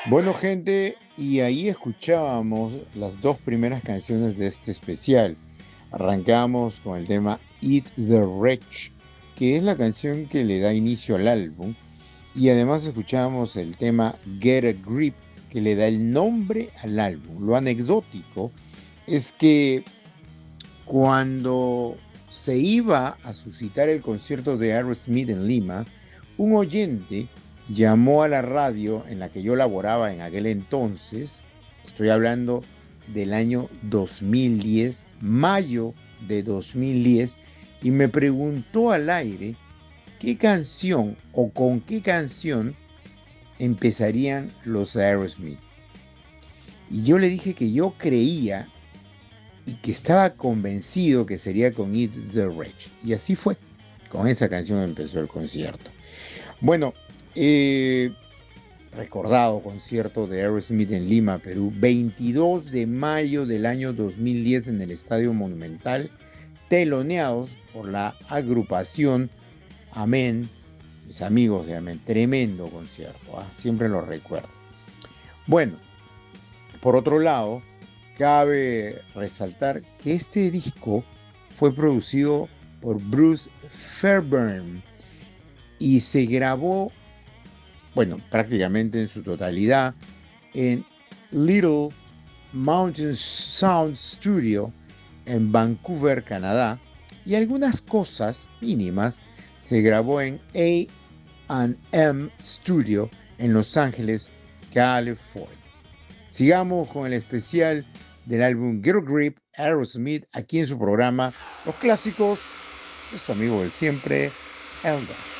Bueno, gente, y ahí escuchábamos las dos primeras canciones de este especial. Arrancamos con el tema Eat the Rich, que es la canción que le da inicio al álbum, y además escuchábamos el tema Get a Grip, que le da el nombre al álbum. Lo anecdótico es que cuando se iba a suscitar el concierto de Aerosmith en Lima, un oyente llamó a la radio en la que yo laboraba en aquel entonces, estoy hablando del año 2010, mayo de 2010, y me preguntó al aire qué canción o con qué canción empezarían los Aerosmith. Y yo le dije que yo creía y que estaba convencido que sería con Eat the Rich. Y así fue. Con esa canción empezó el concierto. Bueno, eh, recordado concierto de Aerosmith en Lima, Perú, 22 de mayo del año 2010 en el Estadio Monumental, teloneados por la agrupación Amén, mis amigos de Amén. Tremendo concierto, ¿ah? Siempre lo recuerdo. Bueno, por otro lado, cabe resaltar que este disco fue producido por Bruce Fairbairn y se grabó, bueno, prácticamente en su totalidad en Little Mountain Sound Studio en Vancouver, Canadá, y algunas cosas mínimas se grabó en A&M Studio en Los Ángeles, California. Sigamos con el especial del álbum Get a Grip, Aerosmith, aquí en su programa Los Clásicos de su amigo de siempre, Elder.